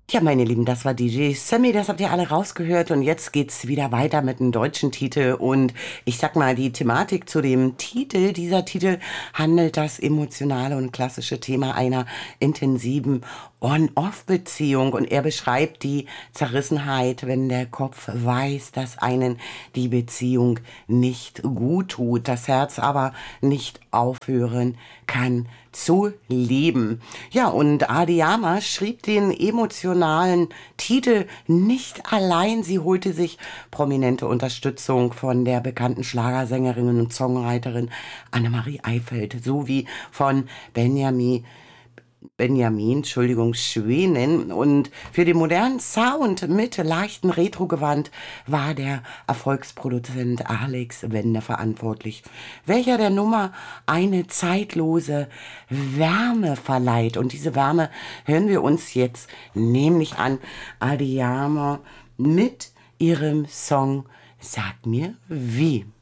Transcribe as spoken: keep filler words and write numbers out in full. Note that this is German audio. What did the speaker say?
Ja, meine Lieben, das war D J Sammy, das habt ihr alle rausgehört und jetzt geht's wieder weiter mit einem deutschen Titel und ich sag mal, die Thematik zu dem Titel, dieser Titel handelt das emotionale und klassische Thema einer intensiven On-Off-Beziehung und er beschreibt die Zerrissenheit, wenn der Kopf weiß, dass einen die Beziehung nicht gut tut, das Herz aber nicht aufhören kann zu leben. Ja, und Adiyama schrieb den emotionalen Titel nicht allein. Sie holte sich prominente Unterstützung von der bekannten Schlagersängerin und Songwriterin Annemarie Eifeld sowie von Benjamin Benjamin, Entschuldigung, Schwenen. Und für den modernen Sound mit leichten Retrogewand war der Erfolgsproduzent Alex Wende verantwortlich, welcher der Nummer eine zeitlose Wärme verleiht. Und diese Wärme hören wir uns jetzt nämlich an. Adiyama mit ihrem Song Sag mir wie.